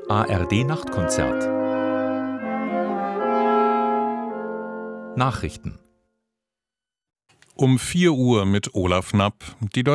ARD Nachtkonzert. Nachrichten. Um 4 Uhr mit Olaf Knapp. Die